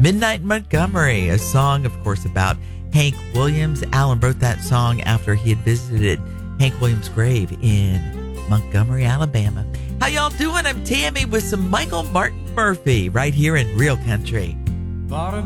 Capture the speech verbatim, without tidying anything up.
Midnight in Montgomery, a song, of course, about Hank Williams. Alan wrote that song after he had visited Hank Williams' grave in Montgomery, Alabama. How y'all doing? I'm Tammy with some Michael Martin Murphey right here in Real Country. Bought a